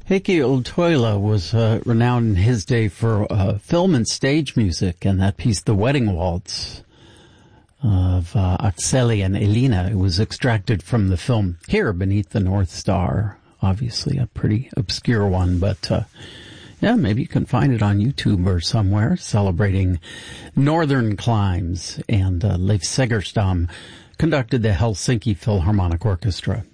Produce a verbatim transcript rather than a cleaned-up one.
Heikki Ultoila was uh, renowned in his day for uh, film and stage music, and that piece, The Wedding Waltz, of uh, Akseli and Elina, it was extracted from the film Here Beneath the North Star. Obviously a pretty obscure one, but uh, yeah, maybe you can find it on YouTube or somewhere, celebrating northern climes. And uh, Leif Segerstam conducted the Helsinki Philharmonic Orchestra.